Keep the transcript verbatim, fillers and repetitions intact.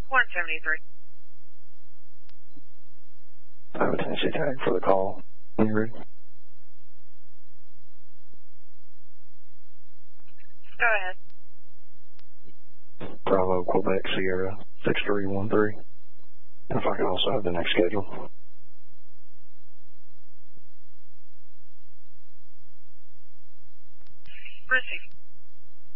one seventy-three. I have a Tennessee tag for the call. When you ready? Go ahead. Bravo, Quebec, Sierra, six three one three. And if I could also have the next schedule. Receive.